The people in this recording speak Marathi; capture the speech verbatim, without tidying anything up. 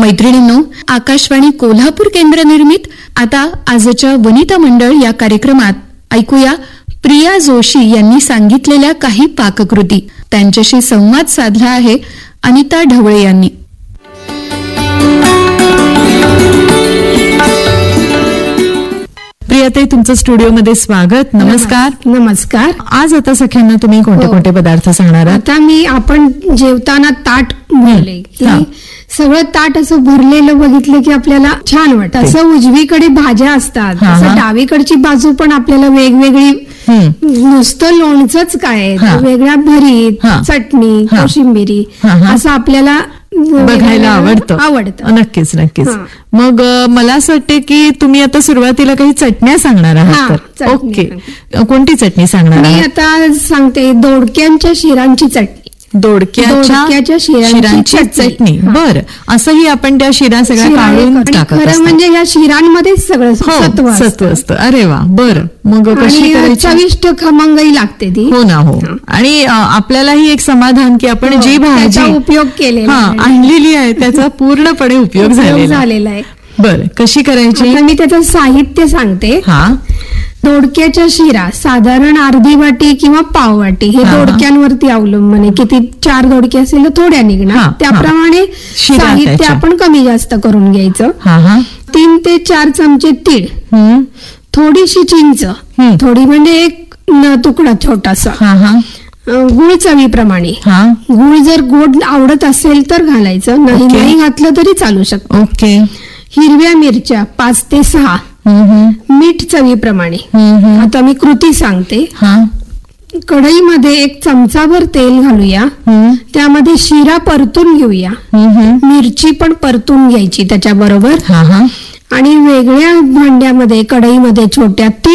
मैत्रिणींनो, आकाशवाणी कोल्हापूर केंद्र निर्मित आता आजच्या वनिता मंडळ या कार्यक्रमात ऐकूया प्रिया जोशी यांनी सांगितलेल्या काही पाककृती. त्यांच्याशी संवाद साधला आहे अनिता ढवळे यांनी. प्रियाताई, तुमचं स्टुडिओमध्ये स्वागत. नमस्कार. नमस्कार. आज आता सख्यांना तुम्ही कोणते कोणते पदार्थ सांगणार आहात? आता मी आपण जेवताना ताट भरले की सगळं ताट असं भरलेलं बघितलं की आपल्याला छान वाटतं. असं उजवीकडे भाज्या असतात, तसं डावीकडची बाजू पण आपल्याला वेगवेगळी, नुसतं लोणचंच काय, वेगळ्या भरीत, चटणी, कोशिंबिरी असं आपल्याला बघायला आवडतं. आवडतं नक्कीच नक्कीच. मग मला असं वाटते की तुम्ही आता सुरुवातीला काही चटण्या सांगणार आहात. ओके, कोणती चटणी सांगणार मी आता सांगते दोडक्यांच्या शिरांची चटणी. दोडक्याच्या शिरांची चटणी. बर, असंही आपण त्या शिरा सगळ्या काढून टाकत. खरं म्हणजे या शिरांमध्ये सगळं सत्व सत्व असतं. अरे वा, बर. मग कशी चविष्ट खमंगही लागते ती. हो ना, हो. आणि आपल्यालाही एक समाधान की आपण जी भाजी उपयोग केलेला आणलेली आहे त्याचा पूर्णपणे उपयोग झालेला आहे. बर, कशी करायची? मी त्याचं साहित्य सांगते. हा, दोडक्याच्या शिरा साधारण अर्धी वाटी किंवा पाव वाटी, हे दोडक्यांवरती अवलंबून आहे. किती चार दोडके असेल तर थोड्या निघणार, त्याप्रमाणे साहित्य आपण कमी जास्त करून घ्यायचं. तीन ते चार चमचे तीळ, थोडीशी चिंच, थोडी म्हणजे एक तुकडा छोटासा, गुळ चवीप्रमाणे. गुळ जर गोड आवडत असेल तर घालायचं, नाही नाही घातलं तरी चालू शकतं. ओके. हिरव्या मिरच्या पाच ते सहा, मीठ चवीप्रमाणे. आता मी कृती सांगते. कढईमध्ये एक चमचाभर तेल घालूया, त्यामध्ये शिरा परतून घेऊया, मिरची पण परतून घ्यायची त्याच्याबरोबर, आणि वेगळ्या भांड्यामध्ये कढईमध्ये छोट्या